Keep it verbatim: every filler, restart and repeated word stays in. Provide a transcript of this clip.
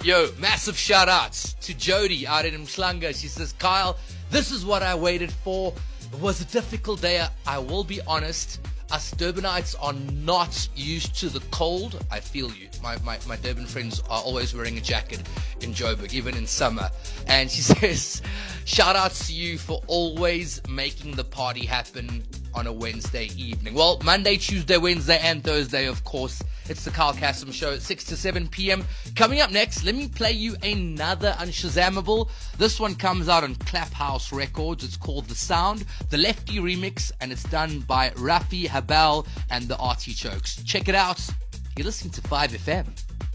Yo, massive shout outs to Jody out in Mhlanga. She says, Kyle, this is what I waited for. It was a difficult day. I will be honest. Us Durbanites are not used to the cold. I feel you. My, my, my Durban friends are always wearing a jacket in Joburg, even in summer. And she says, shout outs to you for always making the party happen on a Wednesday evening. Well, Monday, Tuesday, Wednesday, and Thursday, of course. It's the Kyle Kassem Show, six to seven p.m. Coming up next, let me play you another Unshazammable. This one comes out on Claphouse Records. It's called The Sound, the Lefty remix, and it's done by Rafi Habel and the Artichokes. Check it out. You're listening to five F M.